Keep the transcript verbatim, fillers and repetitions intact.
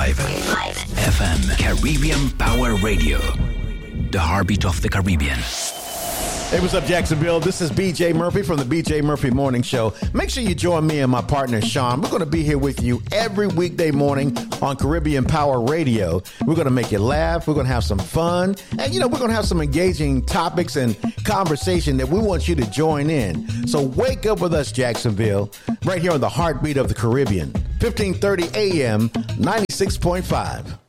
five F M Caribbean Power Radio, the heartbeat of the Caribbean. Hey, what's up, Jacksonville? This is B J Murphy from the B J Murphy Morning Show. Make sure you join me and my partner, Sean. We're going to be here with you every weekday morning on Caribbean Power Radio. We're going to make you laugh. We're going to have some fun. And, you know, we're going to have some engaging topics and conversation that we want you to join in. So wake up with us, Jacksonville, right here on the heartbeat of the Caribbean, fifteen thirty A M, ninety-six point five.